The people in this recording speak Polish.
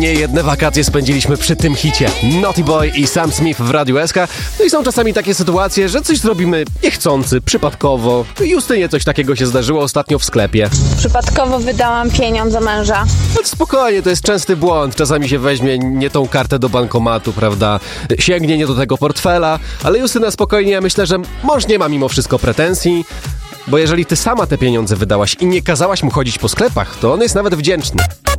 Niejedne wakacje spędziliśmy przy tym hicie. Naughty Boy i Sam Smith w Radiu SK. No i są czasami takie sytuacje, że coś zrobimy niechcący, przypadkowo. Justynie coś takiego się zdarzyło ostatnio w sklepie. Przypadkowo wydałam pieniądze męża. No spokojnie, to jest częsty błąd. Czasami się weźmie nie tą kartę do bankomatu, prawda? Sięgnie nie do tego portfela. Ale Justyna, spokojnie, ja myślę, że mąż nie ma mimo wszystko pretensji. Bo jeżeli ty sama te pieniądze wydałaś i nie kazałaś mu chodzić po sklepach, to on jest nawet wdzięczny.